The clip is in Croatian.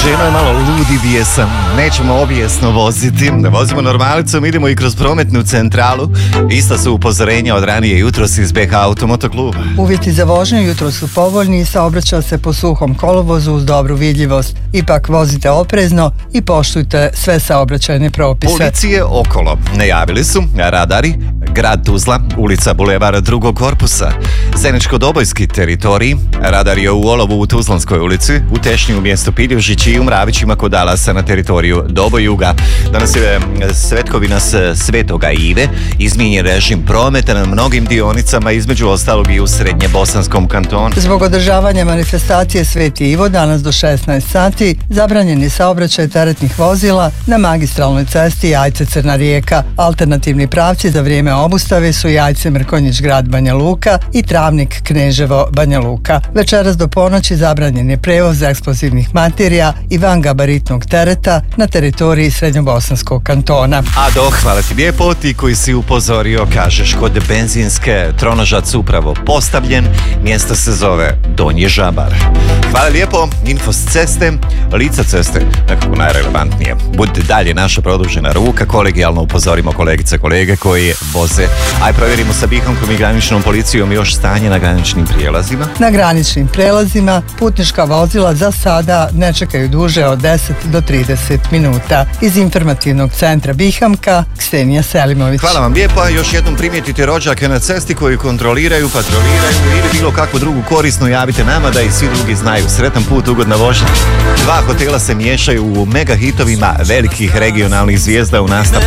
Ženo je malo ludi bijesan, nećemo obijesno voziti, vozimo normalicom, idemo i kroz prometnu centralu. Ista su upozorenja od ranije jutros iz BH Automotokluba. Uvjeti za vožnju jutro su povoljni i saobraća se po suhom kolovozu uz dobru vidljivost. Ipak vozite oprezno i poštujte sve saobraćajne propise. Policije okolo najavili su radari, grad Tuzla, ulica Bulevar drugog korpusa, Zeničko-Dobojski teritorij, radar je u Olovu u Tuzlanskoj ulici, u Tešnju u mjestu Piljužić i u Mravićima kod Dalasa na teritoriju Dobojuga. Danas je svetkovina Svetoga Ive, izmijenjen režim prometa na mnogim dionicama, između ostalog i u Srednje-Bosanskom kantonu. Zbog održavanja manifestacije Sveti Ivo danas do 16 sati zabranjen je saobraćaj teretnih vozila na magistralnoj cesti Jajce-Crna Rijeka. Alternativni pravci za vrijeme obustave su Jajce-Mrkonjić grad Banja Luka i Travnik-Kneževo Banja Luka. Večeras do ponoći zabranjen je prevoz eksplozivnih materija i vangabaritnog tereta na teritoriji Srednjobosanskog kantona. A hvala ti lijepo, ti koji si upozorio, kažeš, kod benzinske tronožac upravo postavljen, mjesto se zove Donji Žabar. Hvala lijepo, info s ceste, lica ceste, nekako najrelevantnije. Budite dalje naša produžena ruka, kolegijalno upozorimo kolegice, kolege koji voze. Aj provjerimo sa Bihankom i graničnom policijom još stanje na graničnim prijelazima. Na graničnim prijelazima putnička vozila za sada ne čekaju duže od 10 do 30 minuta. Iz informativnog centra Bihamka, Ksenija Selimović. Hvala vam lijepo, još jednom primijetite rođake na cesti koji kontroliraju, patroliraju ili bilo kakvu drugu korisnu, javite nama da i svi drugi znaju. Sretan put, ugodna vožnja. Dva hotela se miješaju u mega hitovima velikih regionalnih zvijezda u nastavku